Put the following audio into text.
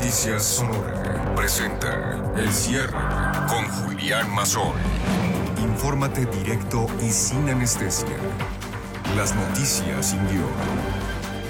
Noticias Sonora presenta El Cierre con Julián Mazón. Infórmate directo y sin anestesia. Las noticias sin guión.